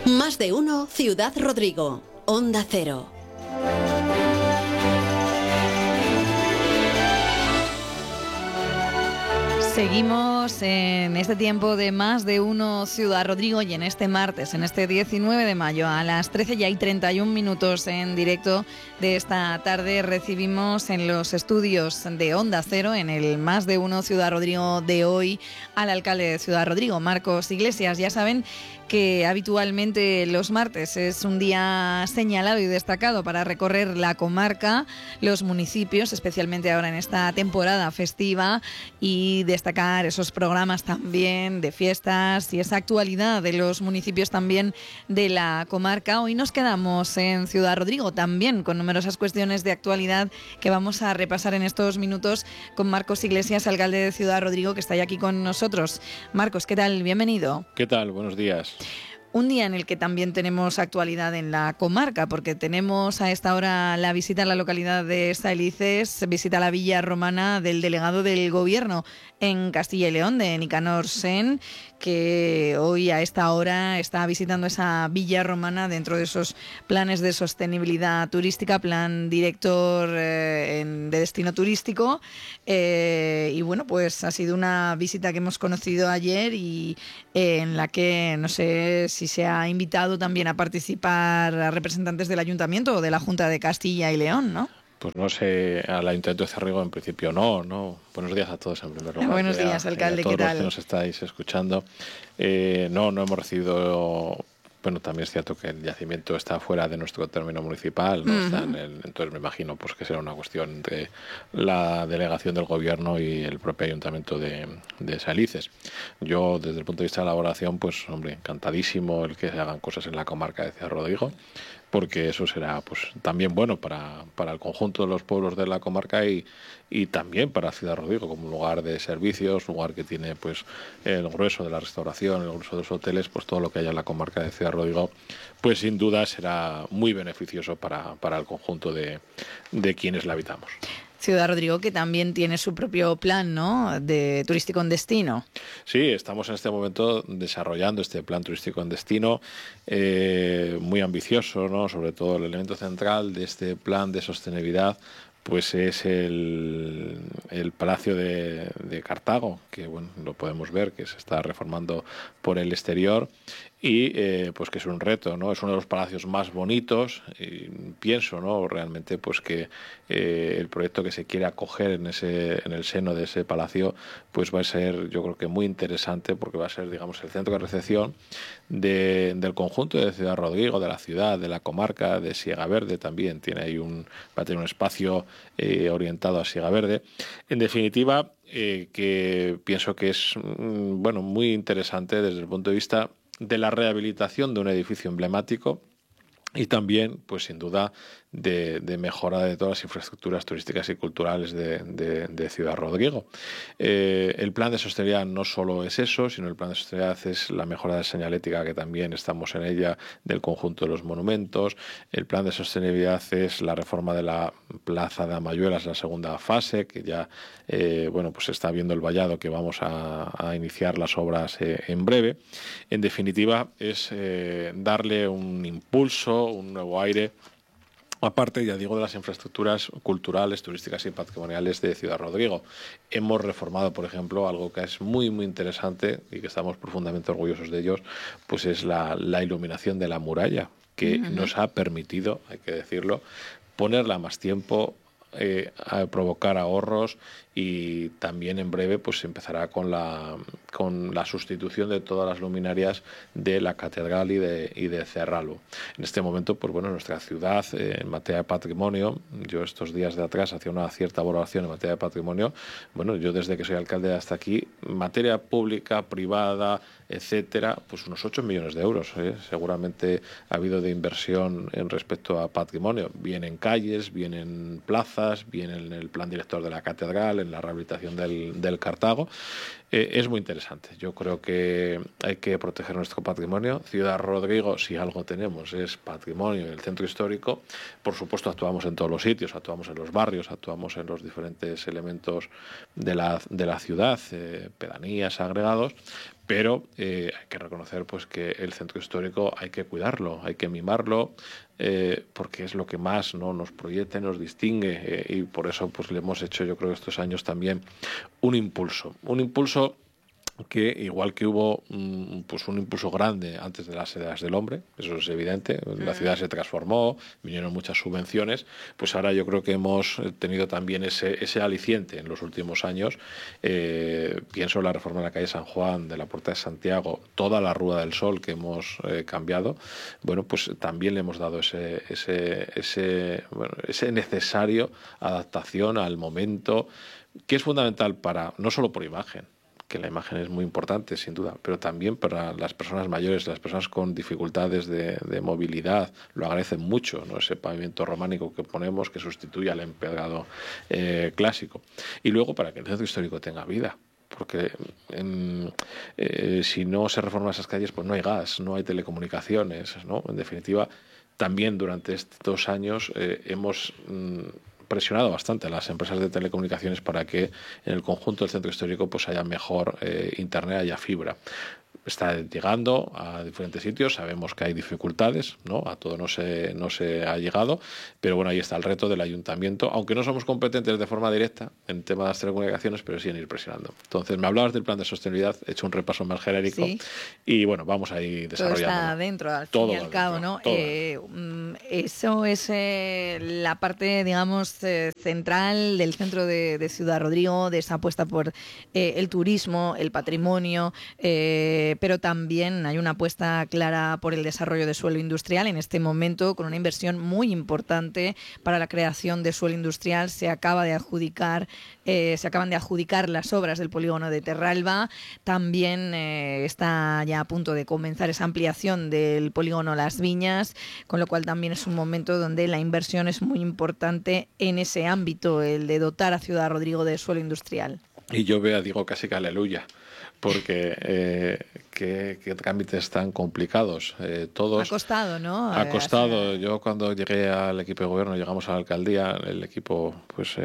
Más de uno, Ciudad Rodrigo. Onda Cero. Seguimos en este tiempo de Más de uno Ciudad Rodrigo y en este martes, en este 19 de mayo a las 13:31 en directo de esta tarde recibimos en los estudios de Onda Cero, en el Más de uno Ciudad Rodrigo de hoy, al alcalde de Ciudad Rodrigo, Marcos Iglesias. Ya saben que habitualmente los martes es un día señalado y destacado para recorrer la comarca, los municipios, especialmente ahora en esta temporada festiva, y destacar esos programas también de fiestas y esa actualidad de los municipios también de la comarca. Hoy nos quedamos en Ciudad Rodrigo también con numerosas cuestiones de actualidad que vamos a repasar en estos minutos con Marcos Iglesias, alcalde de Ciudad Rodrigo, que está ya aquí con nosotros. Marcos, ¿qué tal? Bienvenido. ¿Qué tal? Buenos días. Un día en el que también tenemos actualidad en la comarca, porque tenemos a esta hora la visita a la localidad de Saelices, visita a la villa romana del delegado del Gobierno en Castilla y León, de Nicanor Sen, que hoy a esta hora está visitando esa villa romana dentro de esos planes de sostenibilidad turística, plan director de destino turístico. Y bueno, pues ha sido una visita que hemos conocido ayer y en la que no sé si se ha invitado también a participar a representantes del Ayuntamiento o de la Junta de Castilla y León, ¿no? Pues no sé, al Ayuntamiento de Cerrigo en principio no. Buenos días a todos en primer lugar. Buenos días, alcalde, ¿qué tal? A todos los que nos estáis escuchando. No hemos recibido... Bueno, también es cierto que el yacimiento está fuera de nuestro término municipal, no está entonces me imagino pues que será una cuestión entre la delegación del Gobierno y el propio Ayuntamiento de Saelices. Yo, desde el punto de vista de la elaboración, pues hombre, encantadísimo el que se hagan cosas en la comarca de Ciudad Rodrigo, porque eso será pues también bueno para el conjunto de los pueblos de la comarca y también para Ciudad Rodrigo como un lugar de servicios, un lugar que tiene pues el grueso de la restauración, el grueso de los hoteles, pues todo lo que haya en la comarca de Ciudad Rodrigo, pues sin duda será muy beneficioso para el conjunto de quienes la habitamos. Ciudad Rodrigo, que también tiene su propio plan, ¿no?, de turístico en destino. Sí, estamos en este momento desarrollando este plan turístico en destino, muy ambicioso, ¿no? Sobre todo el elemento central de este plan de sostenibilidad pues es el Palacio de Cartago, que bueno, lo podemos ver, que se está reformando por el exterior y pues que es un reto, ¿no? Es uno de los palacios más bonitos y pienso, ¿no?, realmente pues que el proyecto que se quiere acoger en el seno de ese palacio pues va a ser, yo creo que muy interesante, porque va a ser, digamos, el centro de recepción del conjunto de Ciudad Rodrigo, de la ciudad, de la comarca, de Siega Verde también tiene ahí va a tener un espacio orientado a Siega Verde. En definitiva, que pienso que es bueno, muy interesante desde el punto de vista de la rehabilitación de un edificio emblemático y también, pues sin duda, de mejora de todas las infraestructuras turísticas y culturales de Ciudad Rodrigo. El plan de sostenibilidad no solo es eso, sino el plan de sostenibilidad es la mejora de señalética, que también estamos en ella, del conjunto de los monumentos. El plan de sostenibilidad es la reforma de la Plaza de Amayuelas, la segunda fase, que ya bueno, pues está viendo el vallado, que vamos a iniciar las obras en breve. En definitiva, es darle un impulso, un nuevo aire, aparte, ya digo, de las infraestructuras culturales, turísticas y patrimoniales de Ciudad Rodrigo. Hemos reformado, por ejemplo, algo que es muy, muy interesante y que estamos profundamente orgullosos de ellos, pues es la iluminación de la muralla, que nos ha permitido, hay que decirlo, ponerla más tiempo, a provocar ahorros, y también en breve pues se empezará con la sustitución de todas las luminarias de la catedral y de Cerralbo. En este momento, pues bueno, nuestra ciudad en materia de patrimonio, yo estos días de atrás hacía una cierta valoración en materia de patrimonio. Bueno, yo desde que soy alcalde hasta aquí, materia pública, privada, etcétera, pues unos 8 millones de euros. Seguramente ha habido de inversión en respecto a patrimonio, bien en calles, bien en plazas, bien en el plan director de la catedral, en la rehabilitación del Cartago. Es muy interesante. Yo creo que hay que proteger nuestro patrimonio. Ciudad Rodrigo, si algo tenemos, es patrimonio en el centro histórico. Por supuesto, actuamos en todos los sitios, actuamos en los barrios, actuamos en los diferentes elementos de la ciudad, pedanías, agregados, pero hay que reconocer pues que el centro histórico hay que cuidarlo, hay que mimarlo, porque es lo que más, ¿no?, nos proyecta, nos distingue, y por eso pues le hemos hecho, yo creo, estos años también un impulso que, igual que hubo pues un impulso grande antes de las edades del hombre, eso es evidente, la ciudad se transformó, vinieron muchas subvenciones, pues ahora yo creo que hemos tenido también ese aliciente en los últimos años. Pienso en la reforma de la calle San Juan, de la Puerta de Santiago, toda la Rúa del Sol que hemos cambiado, bueno, pues también le hemos dado ese necesario adaptación al momento, que es fundamental para, no solo por imagen, que la imagen es muy importante, sin duda, pero también para las personas mayores, las personas con dificultades de movilidad, lo agradecen mucho, ¿no?, ese pavimento románico que ponemos, que sustituye al empedrado clásico. Y luego para que el centro histórico tenga vida, porque si no se reforman esas calles, pues no hay gas, no hay telecomunicaciones, ¿no? En definitiva, también durante estos años hemos presionado bastante a las empresas de telecomunicaciones para que en el conjunto del centro histórico pues haya mejor internet, haya fibra. Está llegando a diferentes sitios, sabemos que hay dificultades, ¿no? A todo no se ha llegado, pero bueno, ahí está el reto del ayuntamiento, aunque no somos competentes de forma directa en tema de las telecomunicaciones, pero sí en ir presionando. Entonces, me hablabas del plan de sostenibilidad, he hecho un repaso más genérico, sí, y bueno, vamos a ir desarrollando. Todo está dentro, al fin y al cabo, ¿no? Eso es la parte, digamos, central del centro de Ciudad Rodrigo, de esa apuesta por el turismo, el patrimonio, pero también hay una apuesta clara por el desarrollo de suelo industrial. En este momento, con una inversión muy importante para la creación de suelo industrial, se acaban de adjudicar las obras del polígono de Terralba. También está ya a punto de comenzar esa ampliación del polígono Las Viñas, con lo cual también es un momento donde la inversión es muy importante en ese ámbito, el de dotar a Ciudad Rodrigo de suelo industrial. Y yo digo casi que aleluya, porque qué trámites tan complicados. Todos. Ha costado, ¿no? Ha costado. Yo cuando llegué al equipo de gobierno, llegamos a la alcaldía, el equipo, pues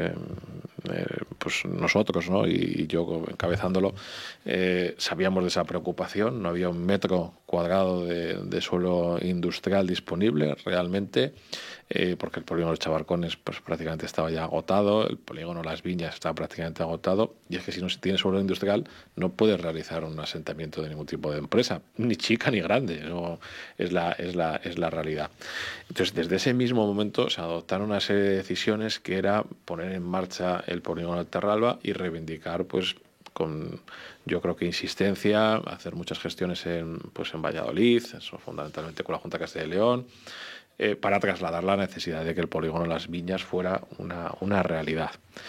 nosotros, ¿no?, y yo encabezándolo, sabíamos de esa preocupación. No había un metro cuadrado de suelo industrial disponible realmente, porque el polígono de Chabarcones pues prácticamente estaba ya agotado, el polígono Las Viñas estaba prácticamente agotado, y es que si no se tiene suelo industrial no puedes realizar un asentamiento de ningún tipo de empresa, ni chica ni grande, no, es la realidad. Entonces, desde ese mismo momento se adoptaron una serie de decisiones, que era poner en marcha el polígono de Terralba y reivindicar, pues, con, yo creo que insistencia, hacer muchas gestiones en Valladolid, eso fundamentalmente con la Junta de Castilla y León, para trasladar la necesidad de que el polígono de Las Viñas fuera una realidad.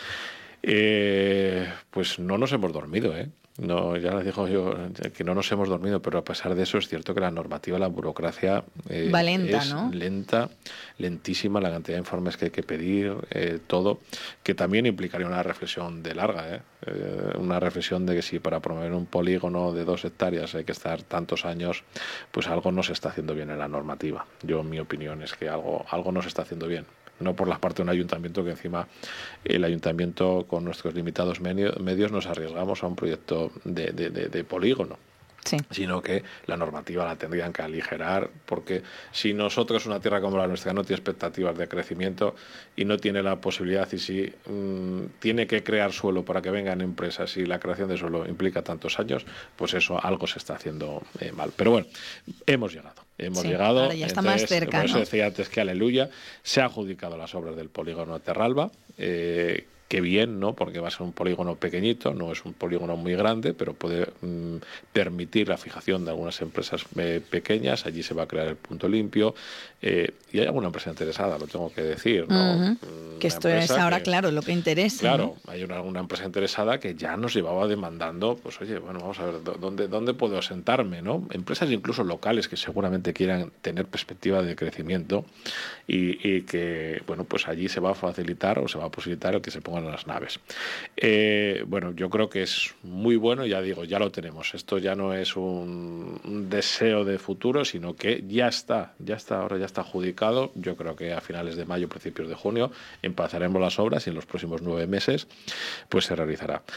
Pues no nos hemos dormido, No, ya les digo yo que no nos hemos dormido, pero a pesar de eso es cierto que la normativa, la burocracia va lenta, es, ¿no?, lentísima, la cantidad de informes que hay que pedir, todo, que también implicaría una reflexión de larga, una reflexión de que si para promover un polígono de 2 hectáreas hay que estar tantos años, pues algo no se está haciendo bien en la normativa. Mi opinión es que algo no se está haciendo bien. No por la parte de un ayuntamiento, que encima el ayuntamiento, con nuestros limitados medios, nos arriesgamos a un proyecto de polígono. Sí. Sino que la normativa la tendrían que aligerar, porque si nosotros, una tierra como la nuestra, no tiene expectativas de crecimiento y no tiene la posibilidad, y si tiene que crear suelo para que vengan empresas, y la creación de suelo implica tantos años, pues eso, algo se está haciendo mal. Pero bueno, hemos llegado. Ahora ya está más cerca, por eso ¿no? decía antes que aleluya. Se ha adjudicado las obras del polígono de Terralba, qué bien, ¿no?, porque va a ser un polígono pequeñito, no es un polígono muy grande, pero puede permitir la fijación de algunas empresas pequeñas. Allí se va a crear el punto limpio, y hay alguna empresa interesada, lo tengo que decir, ¿no? Que esto es ahora, claro, lo que interesa. Claro, ¿no? Hay alguna empresa interesada que ya nos llevaba demandando, pues oye, bueno, vamos a ver, ¿dónde puedo asentarme, ¿no? Empresas incluso locales que seguramente quieran tener perspectiva de crecimiento, y que, bueno, pues allí se va a facilitar o se va a posibilitar el que se pongan las naves. Bueno, yo creo que es muy bueno, ya digo, ya lo tenemos. Esto ya no es un deseo de futuro, sino que ya está adjudicado. Yo creo que a finales de mayo, principios de junio, empezaremos las obras, y en los próximos 9 meses pues se realizará.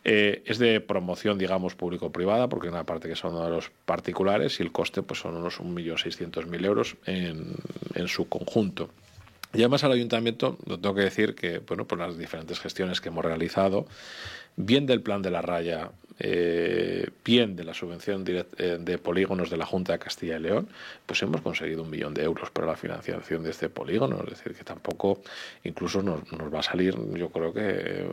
Es de promoción, digamos, público-privada, porque hay una parte que son de los particulares y el coste pues son unos 1.600.000 euros en su conjunto. Y además al ayuntamiento, lo tengo que decir que, bueno, por las diferentes gestiones que hemos realizado, bien del plan de la raya, bien de la subvención de polígonos de la Junta de Castilla y León, pues hemos conseguido 1 millón de euros para la financiación de este polígono. Es decir, que tampoco incluso nos va a salir, yo creo que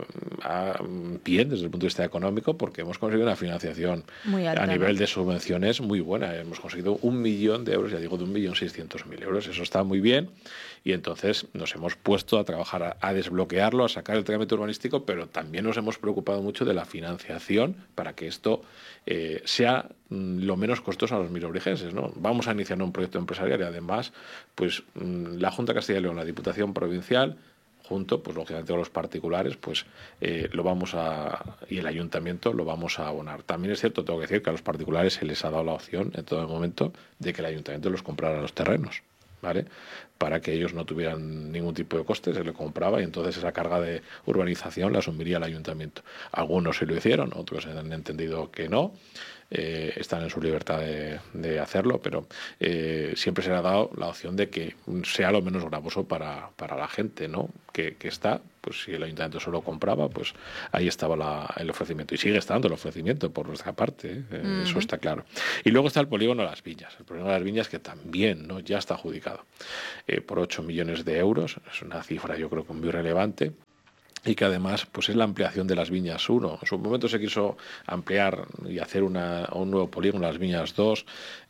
bien desde el punto de vista económico, porque hemos conseguido una financiación muy alta, a nivel de subvenciones muy buena. Hemos conseguido 1 millón de euros, ya digo, de 1.600.000 euros. Eso está muy bien. Y entonces nos hemos puesto a trabajar, a desbloquearlo, a sacar el trámite urbanístico, pero también nos hemos preocupado mucho de la financiación para que esto sea lo menos costoso a los milorigenses, ¿no? Vamos a iniciar un proyecto empresarial y además, pues la Junta de Castilla y León, la Diputación Provincial, junto, pues lógicamente con los particulares, pues lo vamos y el ayuntamiento lo vamos a abonar. También es cierto, tengo que decir, que a los particulares se les ha dado la opción en todo momento de que el ayuntamiento los comprara los terrenos, ¿vale? Para que ellos no tuvieran ningún tipo de coste, se le compraba y entonces esa carga de urbanización la asumiría el ayuntamiento. Algunos sí lo hicieron, otros han entendido que no, están en su libertad de hacerlo, pero siempre se le ha dado la opción de que sea lo menos gravoso para la gente, ¿no? Que está, pues si el ayuntamiento solo compraba, pues ahí estaba el ofrecimiento. Y sigue estando el ofrecimiento por nuestra parte, eso está claro. Y luego está el polígono de las Viñas. El polígono de las Viñas que también, ¿no?, ya está adjudicado por 8 millones de euros. Es una cifra yo creo que muy relevante. Y que además pues es la ampliación de las Viñas 1. En su momento se quiso ampliar y hacer un nuevo polígono, las Viñas 2.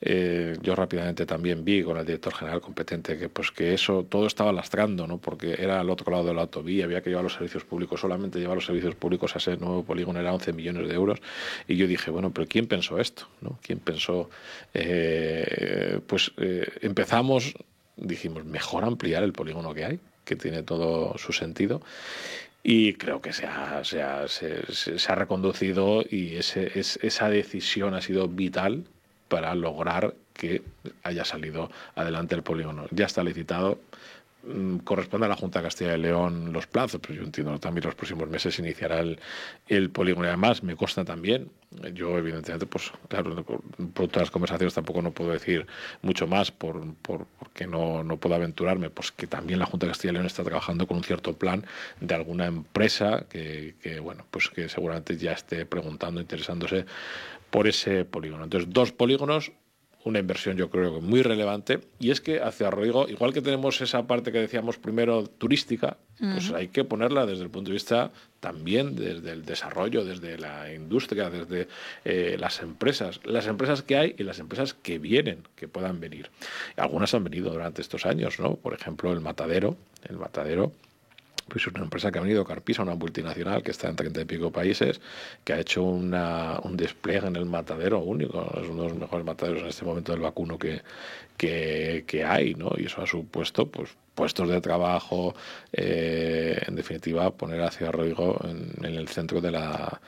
Yo rápidamente también vi con el director general competente que eso todo estaba lastrando, ¿no? Porque era al otro lado de la autovía, había que llevar los servicios públicos, solamente llevar los servicios públicos a ese nuevo polígono era 11 millones de euros. Y yo dije, bueno, pero ¿quién pensó esto, ¿no? ¿Quién pensó? Empezamos, dijimos, mejor ampliar el polígono que tiene todo su sentido. Y creo que se ha reconducido y esa decisión ha sido vital para lograr que haya salido adelante el polígono. Ya está licitado. Corresponde a la Junta de Castilla y León los plazos, pero yo entiendo también los próximos meses iniciará el polígono. Y además me consta también, yo evidentemente, pues claro, producto de las conversaciones tampoco no puedo decir mucho más porque no puedo aventurarme, pues que también la Junta de Castilla y León está trabajando con un cierto plan de alguna empresa que bueno, pues que seguramente ya esté preguntando, interesándose por ese polígono. Entonces, 2 polígonos, una inversión yo creo que muy relevante, y es que hacia Rodrigo, igual que tenemos esa parte que decíamos primero turística, pues hay que ponerla desde el punto de vista también desde el desarrollo, desde la industria, desde las empresas que hay y las empresas que vienen, que puedan venir. Algunas han venido durante estos años, ¿no? Por ejemplo, el Matadero, pues es una empresa que ha venido, Carpisa, una multinacional que está en 30 y pico países, que ha hecho un despliegue en el Matadero único. Es uno de los mejores mataderos en este momento del vacuno que hay, ¿no? Y eso ha supuesto pues puestos de trabajo, en definitiva poner a Ciudad Rodrigo en el centro de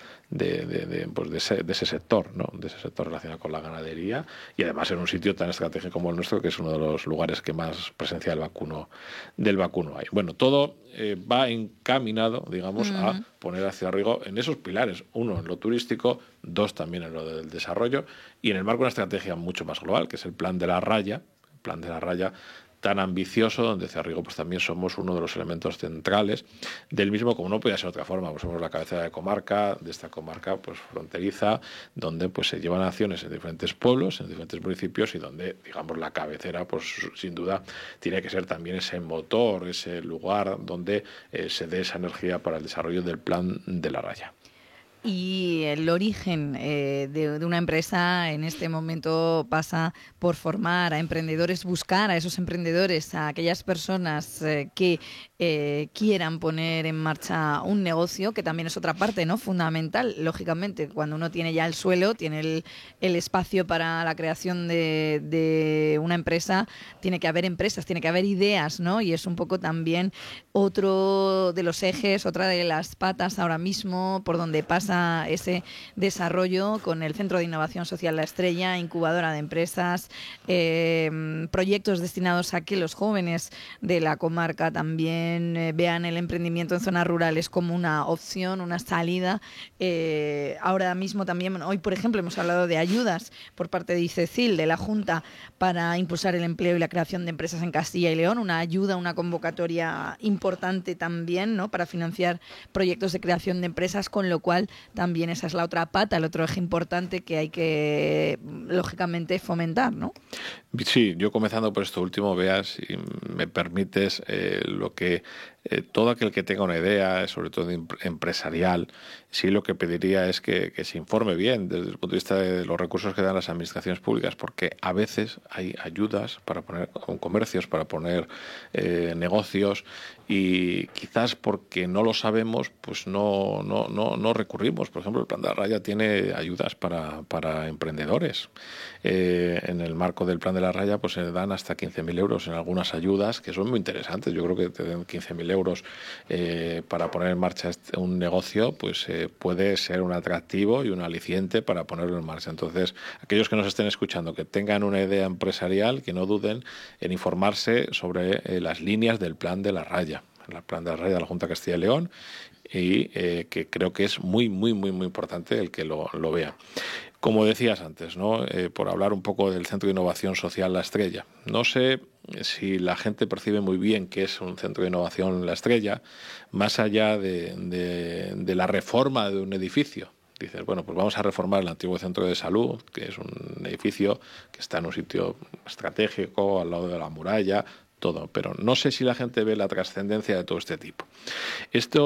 ese sector, ¿no? De ese sector relacionado con la ganadería, y además en un sitio tan estratégico como el nuestro, que es uno de los lugares que más presencia del vacuno hay. Bueno, todo va encaminado, digamos, a poner a Ciudad Rodrigo en esos pilares: 1 en lo turístico, 2 también en lo del desarrollo, y en el marco de una estrategia mucho más global, que es el plan de la raya, tan ambicioso, donde Ciudad Rodrigo pues también somos uno de los elementos centrales del mismo, como no podía ser de otra forma. Pues somos la cabecera de comarca, de esta comarca pues fronteriza, donde pues se llevan acciones en diferentes pueblos, en diferentes municipios, y donde, digamos, la cabecera pues sin duda tiene que ser también ese motor, ese lugar donde se dé esa energía para el desarrollo del plan de la raya. Y el origen de una empresa en este momento pasa por formar a emprendedores, buscar a esos emprendedores, a aquellas personas que quieran poner en marcha un negocio, que también es otra parte, ¿no?, fundamental. Lógicamente, cuando uno tiene ya el suelo, tiene el espacio para la creación de una empresa, tiene que haber empresas, tiene que haber ideas, ¿no? Y es un poco también otro de los ejes, otra de las patas ahora mismo por donde pasa ese desarrollo con el Centro de Innovación Social La Estrella, incubadora de empresas, proyectos destinados a que los jóvenes de la comarca también vean el emprendimiento en zonas rurales como una opción, una salida. Ahora mismo también, hoy por ejemplo, hemos hablado de ayudas por parte de ICECIL, de la Junta, para impulsar el empleo y la creación de empresas en Castilla y León, una ayuda, una convocatoria importante también, ¿no?, para financiar proyectos de creación de empresas, con lo cual también esa es la otra pata, el otro eje importante que hay que, lógicamente, fomentar, ¿no? Sí, yo comenzando por esto último, Bea, si me permites, lo que todo aquel que tenga una idea, sobre todo empresarial, sí lo que pediría es que se informe bien desde el punto de vista de los recursos que dan las administraciones públicas, porque a veces hay ayudas para poner comercios, para poner negocios, y quizás porque no lo sabemos, pues no recurrimos. Por ejemplo, el Plan de la Raya tiene ayudas para emprendedores. En el marco del Plan de la Raya, pues se dan hasta 15.000 euros en algunas ayudas, que son muy interesantes. Yo creo que te den 15.000 euros para poner en marcha un negocio, pues puede ser un atractivo y un aliciente para ponerlo en marcha. Entonces, aquellos que nos estén escuchando, que tengan una idea empresarial, que no duden en informarse sobre las líneas del Plan de la Raya, el Plan de la Raya de la Junta de Castilla y León, y que creo que es muy importante el que lo vea. Como decías antes, ¿no? Por hablar un poco del Centro de Innovación Social La Estrella. No sé si la gente percibe muy bien qué es un Centro de Innovación La Estrella, más allá de la reforma de un edificio. Dices, bueno, pues vamos a reformar el antiguo centro de salud, que es un edificio que está en un sitio estratégico, al lado de la muralla, todo. Pero no sé si la gente ve la trascendencia de todo este tipo. Esto